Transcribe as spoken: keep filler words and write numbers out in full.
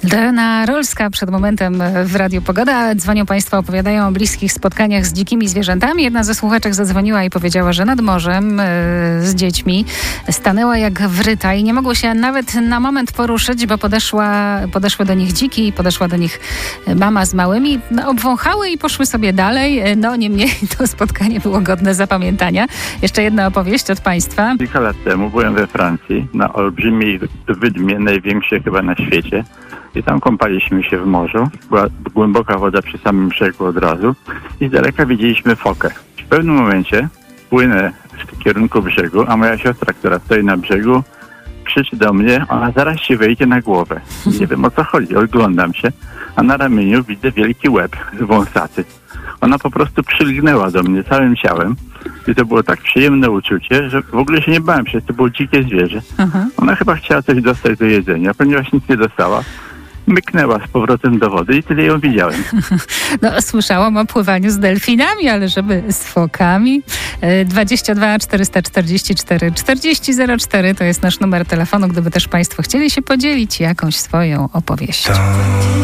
Dana Rolska przed momentem w Radiu Pogoda. Dzwonią Państwo, opowiadają o bliskich spotkaniach z dzikimi zwierzętami. Jedna ze słuchaczek zadzwoniła i powiedziała, że nad morzem z dziećmi stanęła jak wryta i nie mogło się nawet na moment poruszyć, bo podeszła, podeszły do nich dziki, podeszła do nich mama z małymi, obwąchały i poszły sobie dalej. No niemniej to spotkanie było godne zapamiętania. Jeszcze jedna opowieść od Państwa. Kilka lat temu byłem we Francji na olbrzymiej wydmie, największej chyba na świecie. I tam kąpaliśmy się w morzu. Była głęboka woda przy samym brzegu od razu. I z daleka widzieliśmy fokę. W pewnym momencie płynę w kierunku brzegu, a moja siostra, która stoi na brzegu, krzyczy do mnie, ona zaraz się wejdzie na głowę. Nie wiem, o co chodzi, oglądam się, a na ramieniu widzę wielki łeb wąsaty. Ona po prostu przylgnęła do mnie całym ciałem i to było tak przyjemne uczucie, że w ogóle się nie bałem, przecież to było dzikie zwierzę. Aha. Ona chyba chciała coś dostać do jedzenia, ponieważ nic nie dostała. Myknęła z powrotem do wody i tyle ją widziałem. No, słyszałam o pływaniu z delfinami, ale żeby z fokami. dwadzieścia dwa czterysta czterdzieści cztery czterdzieści zero cztery to jest nasz numer telefonu, gdyby też Państwo chcieli się podzielić jakąś swoją opowieścią.